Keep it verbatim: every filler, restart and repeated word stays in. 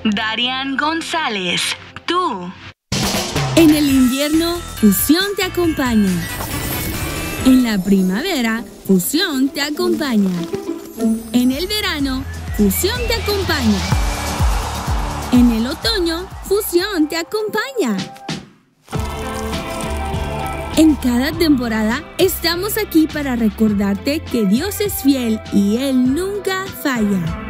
Darian González, tú. En el invierno, Fusión te acompaña. En la primavera, Fusión te acompaña. En el verano, Fusión te acompaña. En el otoño, Fusión te acompaña. En cada temporada estamos aquí para recordarte que Dios es fiel y Él nunca falla.